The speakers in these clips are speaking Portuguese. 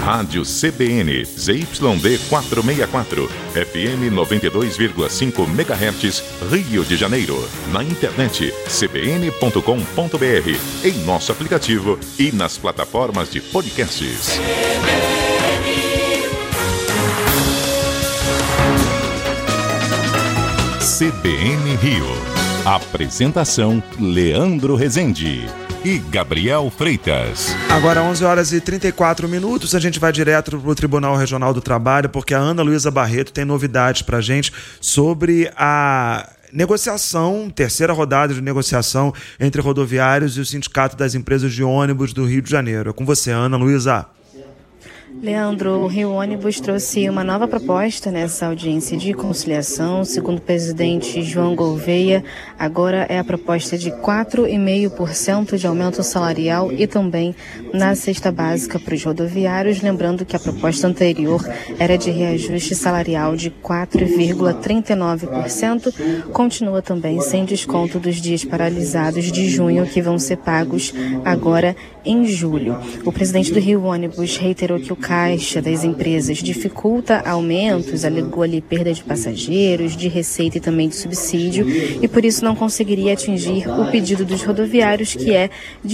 Rádio CBN, ZYD 464, FM 92,5 MHz, Rio de Janeiro. Na internet, cbn.com.br, em nosso aplicativo e nas plataformas de podcasts. CBN Rio. Apresentação: Leandro Rezende e Gabriel Freitas. Agora 11 horas e 34 minutos, a gente vai direto para o Tribunal Regional do Trabalho, porque a Ana Luísa Barreto tem novidades para a gente sobre a negociação, terceira rodada de negociação entre rodoviários e o Sindicato das Empresas de Ônibus do Rio de Janeiro. É com você, Ana Luísa. Leandro, o Rio Ônibus trouxe uma nova proposta nessa audiência de conciliação. Segundo o presidente João Gouveia, agora é a proposta de 4,5% de aumento salarial e também na cesta básica para os rodoviários. Lembrando que a proposta anterior era de reajuste salarial de 4,39%. Continua também sem desconto dos dias paralisados de junho, que vão ser pagos agora em julho. O presidente do Rio Ônibus reiterou que o caixa das empresas dificulta aumentos, alegou ali perda de passageiros, de receita e também de subsídio, e por isso não conseguiria atingir o pedido dos rodoviários, que é de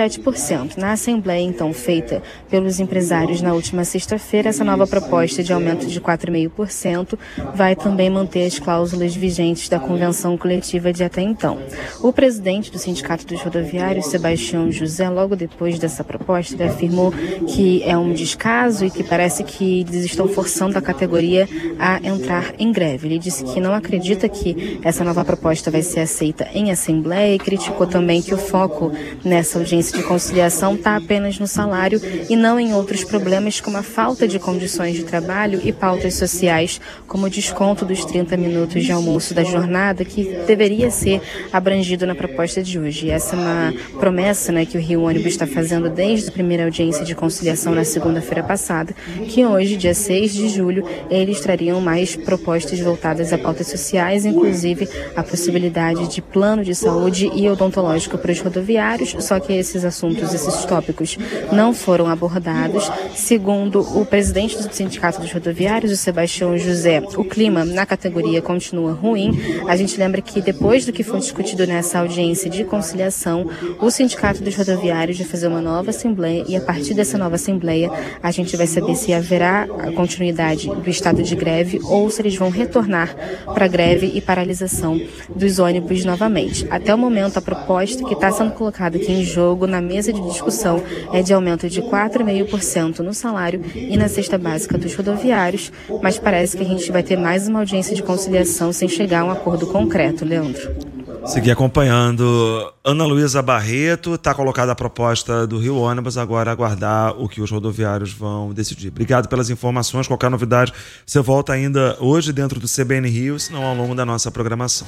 17%. Na assembleia, então, feita pelos empresários na última sexta-feira, essa nova proposta de aumento de 4,5% vai também manter as cláusulas vigentes da convenção coletiva de até então. O presidente do Sindicato dos Rodoviários, Sebastião José, logo depois dessa proposta, ele afirmou que é um descaso e que parece que eles estão forçando a categoria a entrar em greve. Ele disse que não acredita que essa nova proposta vai ser aceita em assembleia e criticou também que o foco nessa audiência de conciliação está apenas no salário e não em outros problemas como a falta de condições de trabalho e pautas sociais, como o desconto dos 30 minutos de almoço da jornada, que deveria ser abrangido na proposta de hoje. Essa é uma promessa, que o Rio Ônibus está fazendo desde a primeira audiência de conciliação na segunda-feira passada, que hoje, dia 6 de julho, eles trariam mais propostas voltadas a pautas sociais, inclusive a possibilidade de plano de saúde e odontológico para os rodoviários, só que esses assuntos, esses tópicos não foram abordados. Segundo o presidente do Sindicato dos Rodoviários, o Sebastião José, o clima na categoria continua ruim. A gente lembra que depois do que foi discutido nessa audiência de conciliação, o Sindicato dos Rodoviários vai fazer uma nova assembleia e a partir dessa nova assembleia a gente vai saber se haverá a continuidade do estado de greve ou se eles vão retornar para a greve e paralisação dos ônibus novamente. Até o momento, a proposta que está sendo colocada aqui em jogo na mesa de discussão é de aumento de 4,5% no salário e na cesta básica dos rodoviários, mas parece que a gente vai ter mais uma audiência de conciliação sem chegar a um acordo concreto, Leandro. Seguir acompanhando. Ana Luísa Barreto, está colocada a proposta do Rio Ônibus, agora aguardar o que os rodoviários vão decidir. Obrigado pelas informações, qualquer novidade você volta ainda hoje dentro do CBN Rio, se não ao longo da nossa programação.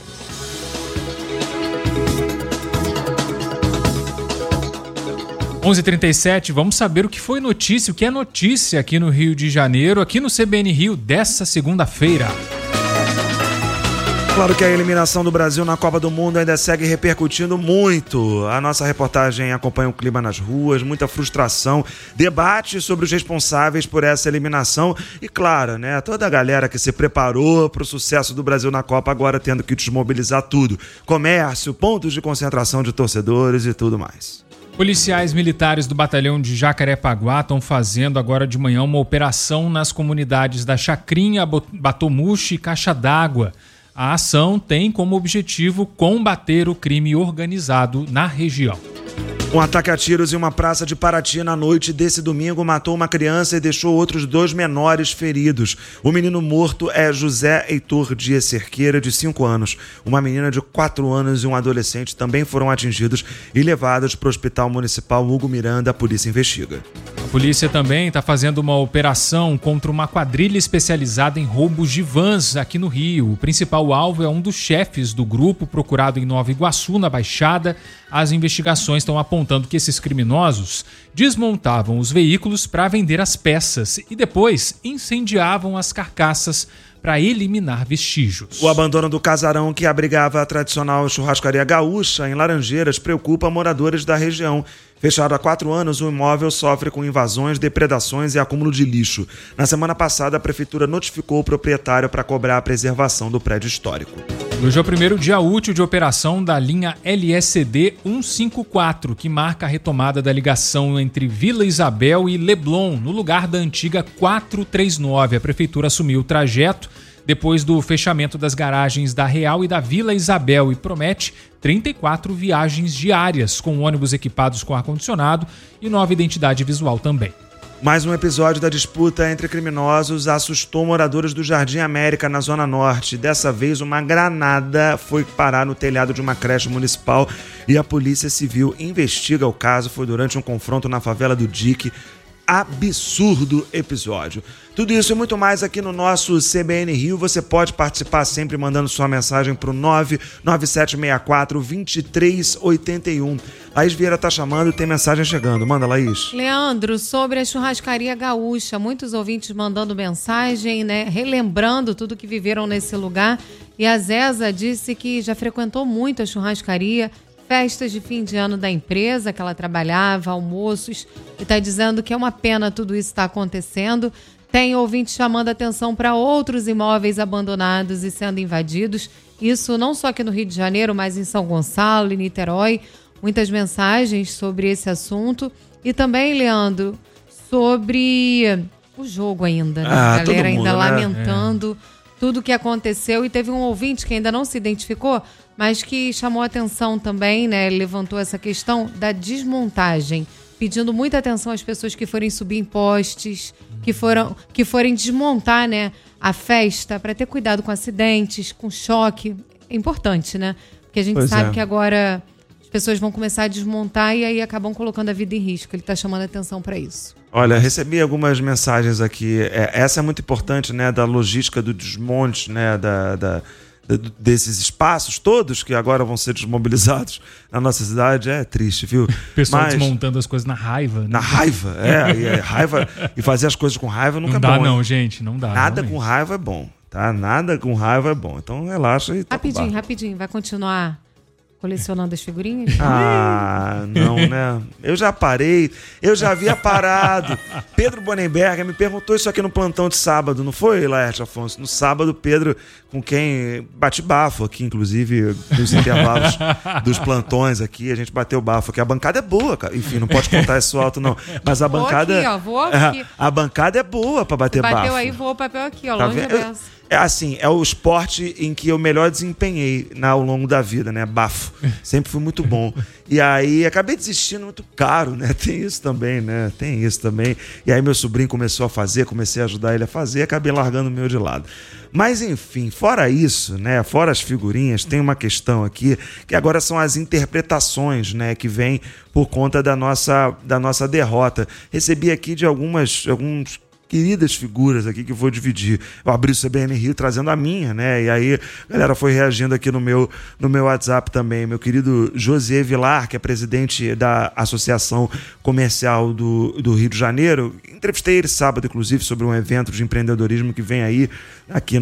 Às 11h37, vamos saber o que foi notícia, o que é notícia aqui no Rio de Janeiro, aqui no CBN Rio dessa segunda-feira. Claro que a eliminação do Brasil na Copa do Mundo ainda segue repercutindo muito. A nossa reportagem acompanha o clima nas ruas, muita frustração, debate sobre os responsáveis por essa eliminação e, claro, toda a galera que se preparou para o sucesso do Brasil na Copa agora tendo que desmobilizar tudo. Comércio, pontos de concentração de torcedores e tudo mais. Policiais militares do batalhão de Jacarepaguá estão fazendo agora de manhã uma operação nas comunidades da Chacrinha, Batomuxi e Caixa d'Água. A ação tem como objetivo combater o crime organizado na região. Um ataque a tiros em uma praça de Paraty na noite desse domingo matou uma criança e deixou outros 2 menores feridos. O menino morto é José Heitor Dias Cerqueira, de 5 anos. Uma menina de 4 anos e um adolescente também foram atingidos e levados para o Hospital Municipal Hugo Miranda. A polícia investiga. A polícia também está fazendo uma operação contra uma quadrilha especializada em roubos de vans aqui no Rio. O principal alvo é um dos chefes do grupo procurado em Nova Iguaçu, na Baixada. As investigações estão apontando que esses criminosos desmontavam os veículos para vender as peças e depois incendiavam as carcaças para eliminar vestígios. O abandono do casarão que abrigava a tradicional churrascaria gaúcha em Laranjeiras preocupa moradores da região. Fechado há 4 anos, o imóvel sofre com invasões, depredações e acúmulo de lixo. Na semana passada, a prefeitura notificou o proprietário para cobrar a preservação do prédio histórico. Hoje é o primeiro dia útil de operação da linha LSD 154, que marca a retomada da ligação entre Vila Isabel e Leblon, no lugar da antiga 439. A prefeitura assumiu o trajeto depois do fechamento das garagens da Real e da Vila Isabel e promete 34 viagens diárias, com ônibus equipados com ar-condicionado e nova identidade visual também. Mais um episódio da disputa entre criminosos assustou moradores do Jardim América, na Zona Norte. Dessa vez, uma granada foi parar no telhado de uma creche municipal e a Polícia Civil investiga o caso. Foi durante um confronto na favela do Dique. Absurdo episódio. Tudo isso e muito mais aqui no nosso CBN Rio. Você pode participar sempre mandando sua mensagem para o 99764-2381. Laís Vieira tá chamando, tem mensagem chegando. Manda, Laís. Leandro, sobre a churrascaria gaúcha, muitos ouvintes mandando mensagem, né, relembrando tudo que viveram nesse lugar. E a Zeza disse que já frequentou muito a churrascaria, festas de fim de ano da empresa que ela trabalhava, almoços, e está dizendo que é uma pena tudo isso estar acontecendo. Tem ouvintes chamando atenção para outros imóveis abandonados e sendo invadidos. Isso não só aqui no Rio de Janeiro, mas em São Gonçalo e Niterói. Muitas mensagens sobre esse assunto. E também, Leandro, sobre o jogo ainda, né? A galera ainda lamentando tudo que aconteceu. E teve um ouvinte que ainda não se identificou, mas que chamou atenção também, né? Levantou essa questão da desmontagem, pedindo muita atenção às pessoas que forem subir em postes, que forem desmontar, né, a festa, para ter cuidado com acidentes, com choque. É importante, né? Porque a gente sabe que agora as pessoas vão começar a desmontar e aí acabam colocando a vida em risco. Ele está chamando atenção para isso. Olha, recebi algumas mensagens aqui. Essa é muito importante, né? Da logística do desmonte, né? Desses espaços todos que agora vão ser desmobilizados na nossa cidade. É triste, viu? Pessoal desmontando as coisas na raiva. Né? Na raiva, raiva. E fazer as coisas com raiva nunca é bom. Não dá não, gente, não dá. Nada com raiva é bom, tá? Nada com raiva é bom. Então relaxa e toca o barco. Rapidinho. Vai continuar colecionando as figurinhas? Não, né? Eu já parei, eu já havia parado. Pedro Bonenberger me perguntou isso aqui no plantão de sábado, não foi, Laerte Afonso? No sábado, Pedro, com quem bate bafo aqui, inclusive, nos intervalos dos plantões aqui, a gente bateu bafo aqui. A bancada é boa, cara. Enfim, não pode contar isso alto, não. Mas a bancada... Vou aqui. A bancada é boa pra bater bafo. Bateu aí, voou o papel aqui, ó, longe dessa. É o esporte em que eu melhor desempenhei ao longo da vida, né? Bafo. Sempre fui muito bom. E aí, acabei desistindo, muito caro, né? Tem isso também, né? E aí, meu sobrinho começou a fazer, comecei a ajudar ele a fazer e acabei largando o meu de lado. Mas, enfim, fora isso, né? Fora as figurinhas, tem uma questão aqui, que agora são as interpretações, né? Que vem por conta da nossa derrota. Recebi aqui de alguns queridas figuras aqui que eu vou dividir. Eu abri o CBN Rio trazendo a minha, né? E aí a galera foi reagindo aqui no meu WhatsApp também. Meu querido José Vilar, que é presidente da Associação Comercial do Rio de Janeiro. Entrevistei ele sábado, inclusive, sobre um evento de empreendedorismo que vem aí aqui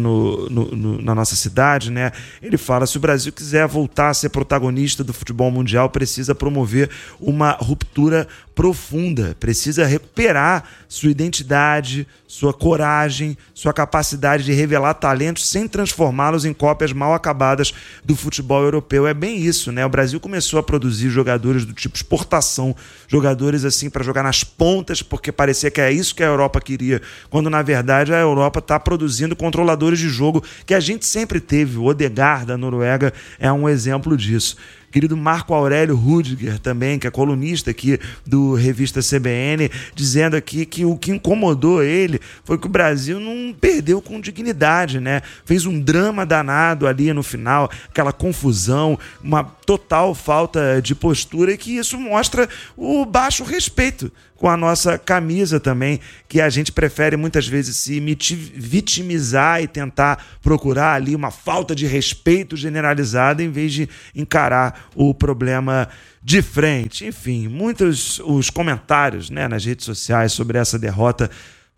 na nossa cidade, né? Ele fala: se o Brasil quiser voltar a ser protagonista do futebol mundial, precisa promover uma ruptura profunda, precisa recuperar sua identidade, sua coragem, sua capacidade de revelar talentos sem transformá-los em cópias mal acabadas do futebol europeu. É bem isso, né? O Brasil começou a produzir jogadores do tipo exportação, jogadores assim para jogar nas pontas, porque parecia que é isso que a Europa queria, quando na verdade a Europa está produzindo controladores de jogo que a gente sempre teve. O Odegaard da Noruega é um exemplo disso. Querido Marco Aurélio Rudiger também, que é colunista aqui do Revista CBN, dizendo aqui que o que incomodou ele foi que o Brasil não perdeu com dignidade, né? Fez um drama danado ali no final, aquela confusão, uma total falta de postura, e que isso mostra o baixo respeito com a nossa camisa também, que a gente prefere muitas vezes se vitimizar e tentar procurar ali uma falta de respeito generalizada em vez de encarar o problema de frente. Enfim, muitos os comentários, né, nas redes sociais sobre essa derrota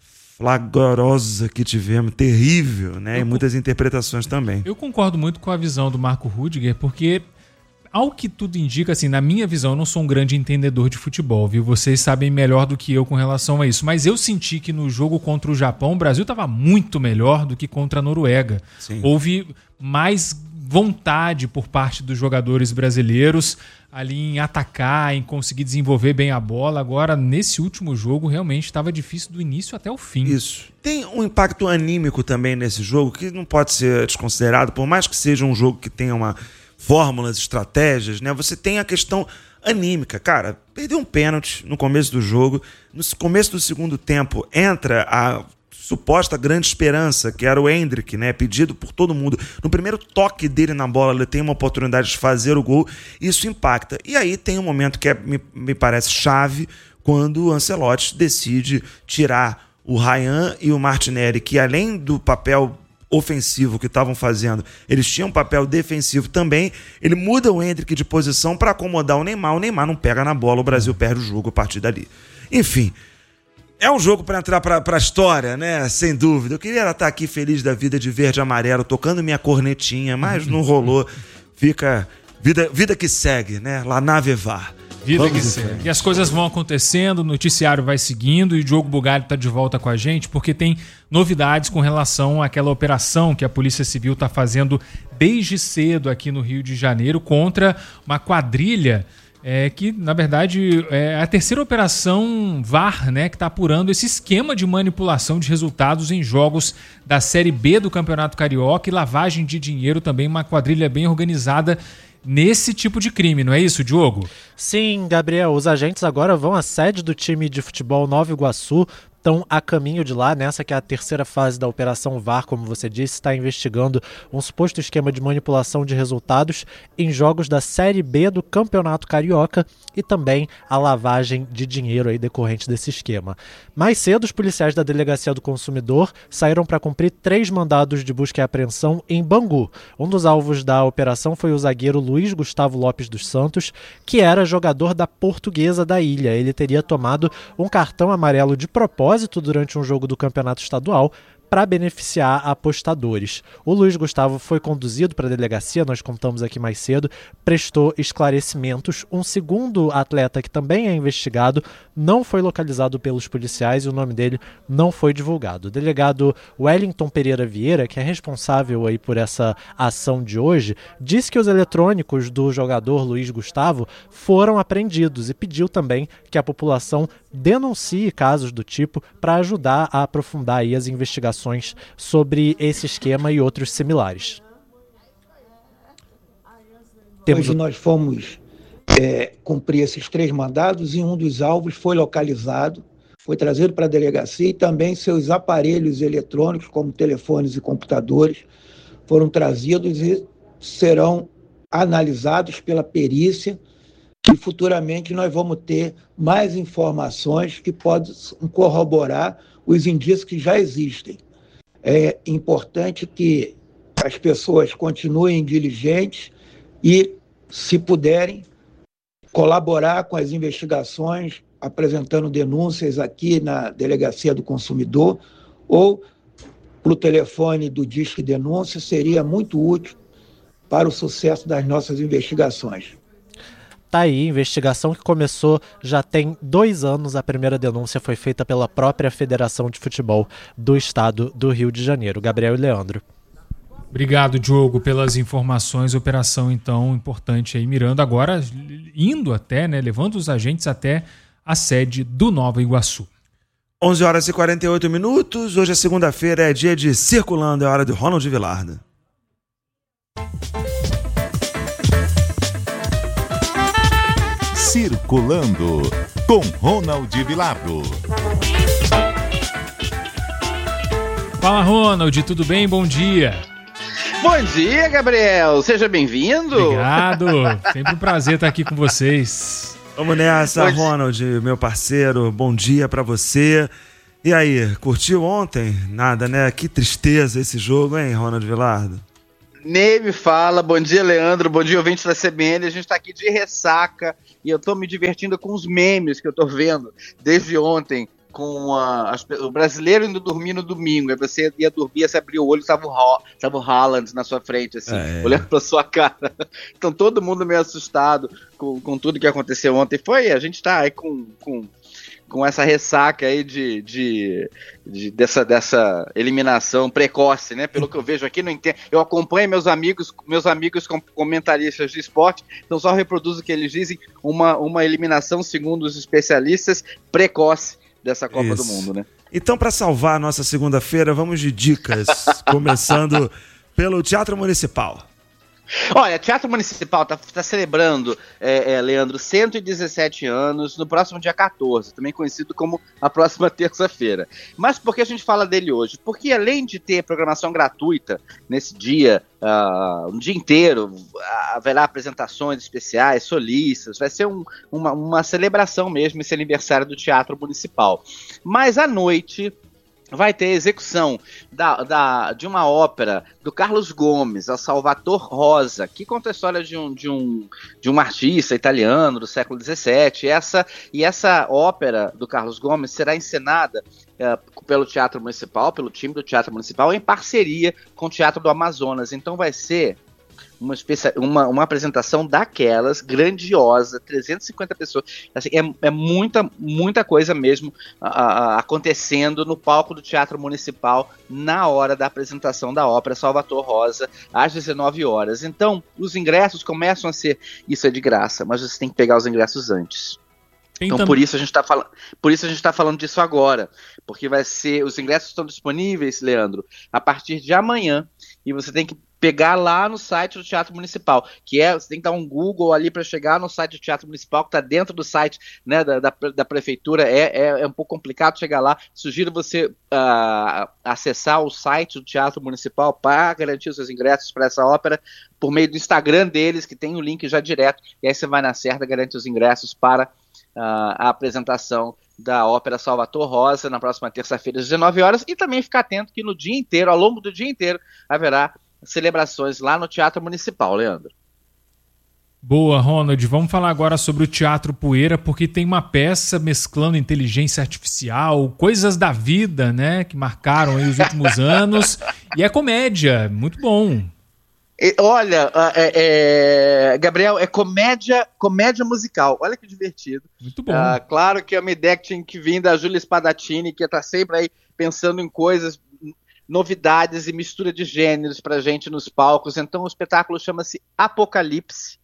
flagrosa que tivemos, terrível, né, e muitas interpretações também. Eu concordo muito com a visão do Marco Rudiger, porque ao que tudo indica, assim, na minha visão, eu não sou um grande entendedor de futebol, viu? Vocês sabem melhor do que eu com relação a isso. Mas eu senti que no jogo contra o Japão, o Brasil estava muito melhor do que contra a Noruega. Sim. Houve mais vontade por parte dos jogadores brasileiros ali em atacar, em conseguir desenvolver bem a bola. Agora, nesse último jogo, realmente estava difícil do início até o fim. Isso. Tem um impacto anímico também nesse jogo que não pode ser desconsiderado, por mais que seja um jogo que tenha fórmulas, estratégias, né? Você tem a questão anímica. Cara, perdeu um pênalti no começo do jogo, no começo do segundo tempo entra a suposta grande esperança, que era o Endrick, né, pedido por todo mundo. No primeiro toque dele na bola, ele tem uma oportunidade de fazer o gol, isso impacta. E aí tem um momento que me parece chave, quando o Ancelotti decide tirar o Ryan e o Martinelli, que além do papel ofensivo que estavam fazendo, eles tinham um papel defensivo também. Ele muda o Endrick de posição para acomodar o Neymar não pega na bola, o Brasil perde o jogo a partir dali. Enfim, é um jogo para entrar para a história, né? Sem dúvida. Eu queria estar aqui feliz da vida de verde e amarelo, tocando minha cornetinha, mas não rolou. Fica vida que segue, né? La nave va. Vida que segue. E as coisas vão acontecendo, o noticiário vai seguindo e o Diogo Bugalho está de volta com a gente porque tem novidades com relação àquela operação que a Polícia Civil está fazendo desde cedo aqui no Rio de Janeiro contra uma quadrilha que, na verdade, é a terceira operação VAR, né, que está apurando esse esquema de manipulação de resultados em jogos da Série B do Campeonato Carioca e lavagem de dinheiro também, uma quadrilha bem organizada nesse tipo de crime, não é isso, Diogo? Sim, Gabriel, os agentes agora vão à sede do time de futebol Nova Iguaçu, estão a caminho de lá, nessa que é a terceira fase da Operação VAR, como você disse, está investigando um suposto esquema de manipulação de resultados em jogos da Série B do Campeonato Carioca e também a lavagem de dinheiro aí decorrente desse esquema. Mais cedo, os policiais da Delegacia do Consumidor saíram para cumprir 3 mandados de busca e apreensão em Bangu. Um dos alvos da operação foi o zagueiro Luiz Gustavo Lopes dos Santos, que era jogador da Portuguesa da Ilha. Ele teria tomado um cartão amarelo de propósito durante um jogo do Campeonato Estadual para beneficiar apostadores. O Luiz Gustavo foi conduzido para a delegacia, nós contamos aqui mais cedo, prestou esclarecimentos. Um segundo atleta que também é investigado não foi localizado pelos policiais e o nome dele não foi divulgado. O delegado Wellington Pereira Vieira, que é responsável aí por essa ação de hoje, disse que os eletrônicos do jogador Luiz Gustavo foram apreendidos e pediu também que a população denuncie casos do tipo para ajudar a aprofundar aí as investigações sobre esse esquema e outros similares. Hoje nós fomos cumprir esses 3 mandados e um dos alvos foi localizado, foi trazido para a delegacia e também seus aparelhos eletrônicos, como telefones e computadores, foram trazidos e serão analisados pela perícia. E futuramente nós vamos ter mais informações que possam corroborar os indícios que já existem. É importante que as pessoas continuem diligentes e, se puderem, colaborar com as investigações, apresentando denúncias aqui na Delegacia do Consumidor ou para o telefone do Disque Denúncia, seria muito útil para o sucesso das nossas investigações. Tá aí, investigação que começou já tem 2 anos. A primeira denúncia foi feita pela própria Federação de Futebol do Estado do Rio de Janeiro. Gabriel e Leandro. Obrigado, Diogo, pelas informações. Operação, então, importante aí, mirando agora, indo até, né, levando os agentes até a sede do Nova Iguaçu. 11h48. Hoje é segunda-feira, é dia de Circulando, é hora de Ronald Vilarda. Circulando, com Ronald Vilardo. Fala, Ronald, tudo bem? Bom dia. Bom dia, Gabriel. Seja bem-vindo. Obrigado. Sempre um prazer estar aqui com vocês. Vamos nessa, Ronald, meu parceiro. Bom dia pra você. E aí, curtiu ontem? Nada, né? Que tristeza esse jogo, hein, Ronald Vilardo? Nem me fala. Bom dia, Leandro. Bom dia, ouvintes da CBN. A gente tá aqui de ressaca e eu tô me divertindo com os memes que eu tô vendo desde ontem o brasileiro indo dormir no domingo, aí você ia dormir, você abria o olho, tava o Haaland na sua frente, assim, olhando pra sua cara. Então todo mundo meio assustado com tudo que aconteceu ontem. A gente tá aí com essa ressaca aí dessa eliminação precoce, né? Pelo que eu vejo aqui, não entendo. Eu acompanho meus amigos comentaristas de esporte, então só reproduzo o que eles dizem, uma eliminação, segundo os especialistas, precoce dessa Copa do Mundo, né? Então, para salvar a nossa segunda-feira, vamos de dicas, começando pelo Teatro Municipal. Olha, Teatro Municipal tá celebrando, Leandro, 117 anos no próximo dia 14, também conhecido como a próxima terça-feira. Mas por que a gente fala dele hoje? Porque além de ter programação gratuita nesse dia, um dia inteiro, haverá apresentações especiais, solistas, vai ser uma celebração mesmo esse aniversário do Teatro Municipal. Mas à noite vai ter a execução de uma ópera do Carlos Gomes, a Salvator Rosa, que conta a história de um artista italiano do século XVII. Essa ópera do Carlos Gomes será encenada pelo Teatro Municipal, pelo time do Teatro Municipal, em parceria com o Teatro do Amazonas. Então vai ser uma apresentação daquelas, grandiosa, 350 pessoas, assim, é muita coisa mesmo acontecendo no palco do Teatro Municipal na hora da apresentação da ópera Salvator Rosa, às 19 horas. Então, os ingressos começam a ser, isso é de graça, mas você tem que pegar os ingressos antes. Então, por isso a gente está falando disso agora, porque os ingressos estão disponíveis, Leandro, a partir de amanhã, e você tem que pegar lá no site do Teatro Municipal, você tem que dar um Google ali para chegar no site do Teatro Municipal, que está dentro do site, né, da Prefeitura, é um pouco complicado chegar lá. Sugiro você acessar o site do Teatro Municipal para garantir os seus ingressos para essa ópera, por meio do Instagram deles, que tem o link já direto, e aí você vai na certa, garante os ingressos para a apresentação da ópera Salvator Rosa na próxima terça-feira às 19 horas, e também ficar atento que no dia inteiro, ao longo do dia inteiro, haverá celebrações lá no Teatro Municipal, Leandro. Boa, Ronald. Vamos falar agora sobre o Teatro Poeira, porque tem uma peça mesclando inteligência artificial, coisas da vida, né, que marcaram aí os últimos anos, e é comédia, muito bom. Olha, Gabriel, é comédia musical. Olha que divertido. Muito bom. Claro que é uma ideia que tinha que vir da Júlia Spadaccini, que está sempre aí pensando em coisas, novidades e mistura de gêneros pra gente nos palcos. Então o espetáculo chama-se Apocalipse.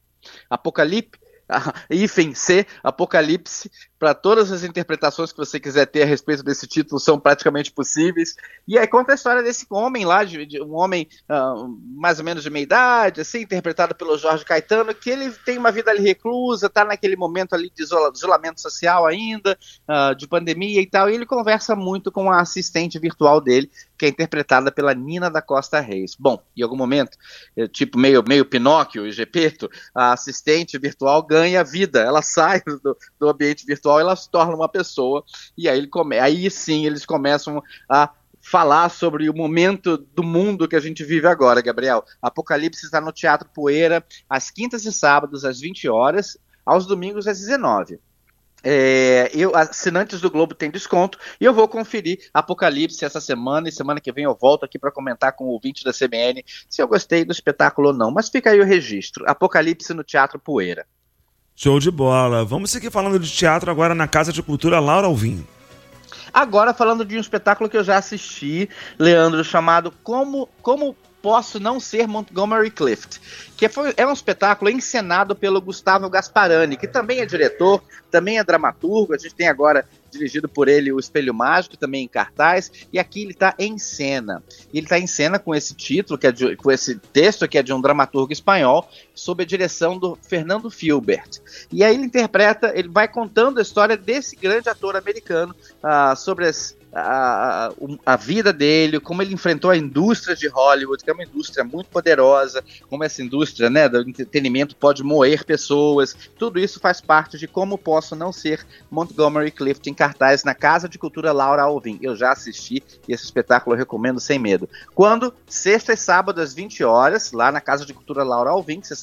Apocalipse, para todas as interpretações que você quiser ter a respeito desse título são praticamente possíveis. E aí conta a história desse homem lá, de um homem mais ou menos de meia idade, assim, interpretado pelo Jorge Caetano, que ele tem uma vida ali reclusa, tá naquele momento ali de isolamento social ainda, de pandemia e tal, e ele conversa muito com a assistente virtual dele, que é interpretada pela Nina da Costa Reis. Bom, em algum momento, tipo meio Pinóquio e Gepeto, a assistente virtual ganha vida, ela sai do ambiente virtual, ela se torna uma pessoa, e aí sim eles começam a falar sobre o momento do mundo que a gente vive agora, Gabriel. Apocalipse está no Teatro Poeira, às quintas e sábados, às 20 horas, aos domingos, às 19. Assinantes do Globo têm desconto, e eu vou conferir Apocalipse essa semana, e semana que vem eu volto aqui para comentar com o ouvinte da CBN se eu gostei do espetáculo ou não, mas fica aí o registro, Apocalipse no Teatro Poeira. Show de bola. Vamos seguir falando de teatro agora na Casa de Cultura Laura Alvim. Agora falando de um espetáculo que eu já assisti, Leandro, chamado Como Posso Não Ser Montgomery Clift, que é um espetáculo encenado pelo Gustavo Gasparani, que também é diretor, também é dramaturgo. A gente tem agora dirigido por ele o Espelho Mágico, também em cartaz, e aqui ele está em cena. Ele está em cena com esse título, com esse texto que é de um dramaturgo espanhol, sob a direção do Fernando Filbert. E aí ele vai contando a história desse grande ator americano, sobre a vida dele, como ele enfrentou a indústria de Hollywood, que é uma indústria muito poderosa, como essa indústria, né, do entretenimento pode moer pessoas. Tudo isso faz parte de Como Posso Não Ser Montgomery Clift, em cartaz na Casa de Cultura Laura Alvim. Eu já assisti e esse espetáculo eu recomendo sem medo. Quando? Sexta e sábado às 20 horas, lá na Casa de Cultura Laura Alvim, que você sabe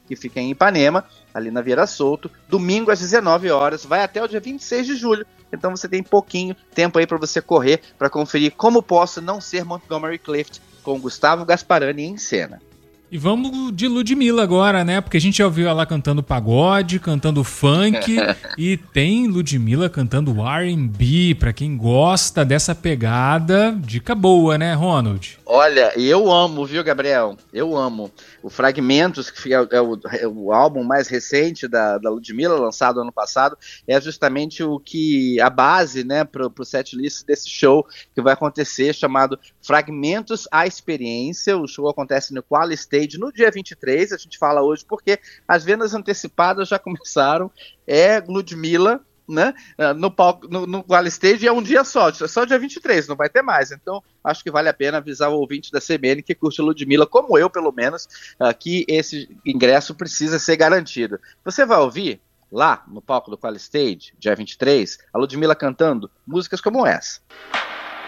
que fica em Ipanema, ali na Vieira Solto, domingo às 19 horas, vai até o dia 26 de julho. Então você tem pouquinho tempo aí para você correr, para conferir Como Posso Não Ser Montgomery Clift, com Gustavo Gasparani em cena. E vamos de Ludmilla agora, né? Porque a gente já ouviu ela cantando pagode, cantando funk e tem Ludmilla cantando R&B, pra quem gosta dessa pegada. Dica boa, né, Ronald? Olha, eu amo, viu, Gabriel? Eu amo. O Fragmentos, que é o álbum mais recente da Ludmilla, lançado ano passado, é justamente a base, né, pro setlist desse show que vai acontecer, chamado Fragmentos à Experiência. O show acontece no Qual Stage no dia 23, a gente fala hoje porque as vendas antecipadas já começaram, Ludmilla, né, no palco, no Qual Stage, é um dia só dia 23, não vai ter mais, então acho que vale a pena avisar o ouvinte da CBN que curte Ludmilla, como eu pelo menos, que esse ingresso precisa ser garantido. Você vai ouvir lá no palco do Qual Stage, dia 23, a Ludmilla cantando músicas como essa.